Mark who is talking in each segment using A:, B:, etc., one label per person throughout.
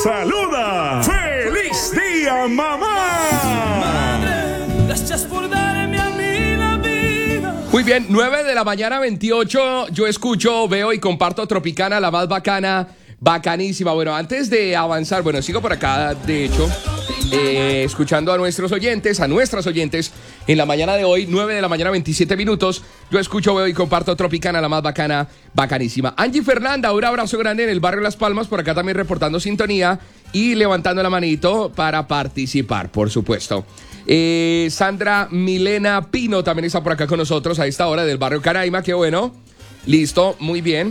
A: saluda. ¡Feliz día, mamá!
B: Madre, gracias por darme a mí la vida.
C: Muy bien, 9 de la mañana 28. Yo escucho, veo y comparto Tropicana, la más bacana, bacanísima. Bueno, antes de avanzar, bueno, sigo por acá, de hecho, escuchando a nuestras oyentes en la mañana de hoy, 9 de la mañana 27 minutos. Yo escucho, veo y comparto Tropicana, la más bacana, bacanísima. Angie Fernanda, un abrazo grande en el barrio Las Palmas, por acá también reportando sintonía y levantando la manito para participar, por supuesto. Sandra Milena Pino también está por acá con nosotros a esta hora del barrio Canaima, qué bueno. Listo, muy bien.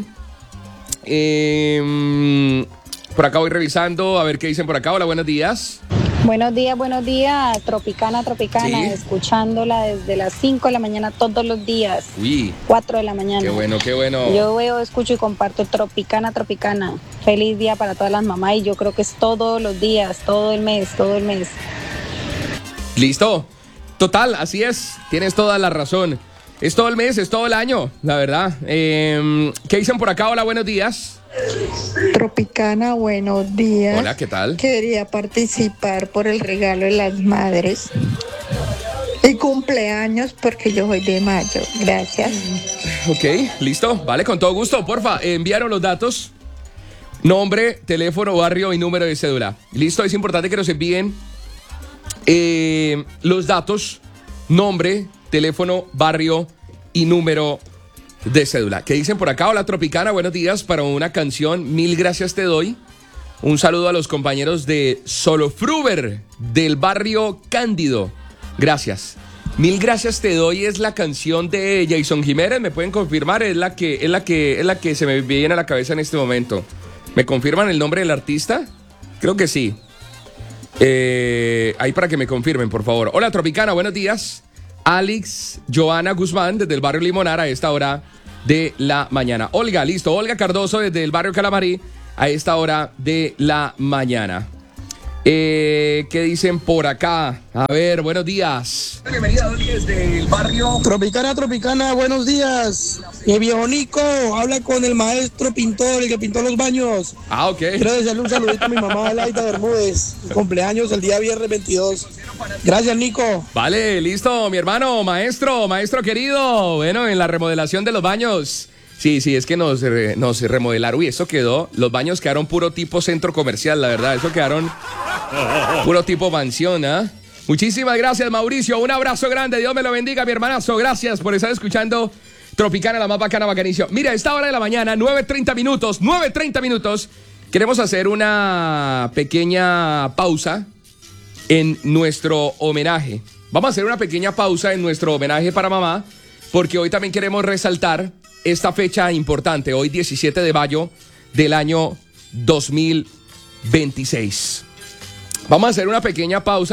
C: Por acá voy revisando, a ver qué dicen por acá. Hola, buenos días.
D: Buenos días, Tropicana,
C: Sí.
D: escuchándola desde las 5 de la mañana todos los días,
C: Uy,
D: 4 de la mañana.
C: qué bueno, qué bueno.
D: Yo veo, escucho y comparto Tropicana. Feliz día para todas las mamás y yo creo que es todos los días, todo el mes.
C: Listo. Total, así es. Tienes toda la razón. Es todo el mes, es todo el año, la verdad. ¿Qué dicen por acá? Hola, buenos días.
E: Tropicana, buenos días.
C: Hola, ¿qué tal?
E: Quería participar por el regalo de las madres y cumpleaños porque yo soy de mayo. Gracias.
C: Ok, listo. Vale, con todo gusto. Porfa, enviaron los datos. Nombre, teléfono, barrio y número de cédula. Listo, es importante que nos envíen los datos, nombre, teléfono, barrio y número de cédula. ¿Qué dicen por acá? Hola, Tropicana, buenos días. Para una canción, Mil Gracias Te Doy. Un saludo a los compañeros de Solofruber del barrio Cándido. Gracias. Mil Gracias Te Doy es la canción de Jason Jiménez. ¿Me pueden confirmar? Es la que se me viene a la cabeza en este momento. ¿Me confirman el nombre del artista? Creo que sí. Ahí para que me confirmen, por favor. Hola, Tropicana, buenos días. Alex Joana Guzmán desde el barrio Limonar a esta hora de la mañana. Olga, listo. Olga Cardoso desde el barrio Calamarí a esta hora de la mañana. ¿Qué dicen por acá? A ver, buenos días. Bienvenida, Oli, desde el barrio.
F: Tropicana, buenos días. Mi viejo Nico, habla con el maestro pintor, el que pintó los baños.
C: Ah, ok.
F: Quiero desearle un saludito a mi mamá, Laida Bermúdez. Cumpleaños el día viernes 22. Gracias, Nico.
C: Vale, listo, mi hermano, maestro querido. Bueno, en la remodelación de los baños. Sí, es que nos remodelaron. Uy, eso quedó. Los baños quedaron puro tipo centro comercial, la verdad. Eso quedaron puro tipo mansión, ¿ah? Muchísimas gracias, Mauricio. Un abrazo grande. Dios me lo bendiga, mi hermanazo. Gracias por estar escuchando Tropicana, la más bacana, bacanísima. Mira, a esta hora de la mañana, 9:30 minutos. Queremos hacer una pequeña pausa en nuestro homenaje. Vamos a hacer una pequeña pausa en nuestro homenaje para mamá, porque hoy también queremos resaltar esta fecha importante, hoy 17 de mayo del año 2026. Vamos a hacer una pequeña pausa.